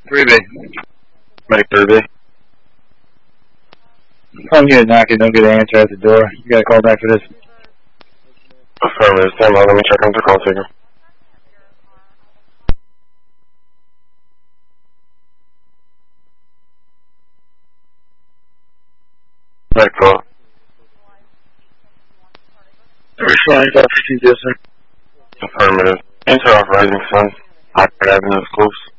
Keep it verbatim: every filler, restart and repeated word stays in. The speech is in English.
three B. Medic three B. I'm here knocking, don't get an answer at the door. You gotta call back for this. Affirmative. Stand by, let me check on the call taker. Medic call. Responding to fifteen zero six. Affirmative. Enter off Rising Sun. Oxford Avenue is close.